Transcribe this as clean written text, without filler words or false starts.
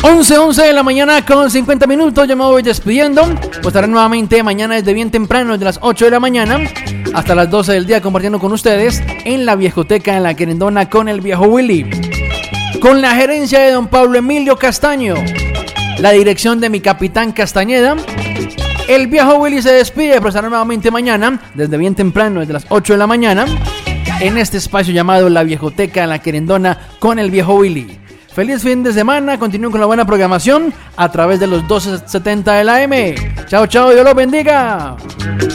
11 de la mañana con 50 minutos. Yo me voy despidiendo. Pues estaré nuevamente mañana desde bien temprano, desde las 8 de la mañana hasta las 12 del día, compartiendo con ustedes en la Viejoteca en La Querendona con el viejo Willy. Con la gerencia de don Pablo Emilio Castaño, la dirección de mi capitán Castañeda, el viejo Willy se despide, pero estará nuevamente mañana desde bien temprano, desde las 8 de la mañana, en este espacio llamado La Viejoteca en La Querendona con el viejo Willy. Feliz fin de semana, continúen con la buena programación a través de los 1270 de la AM. Chao, chao, Dios los bendiga.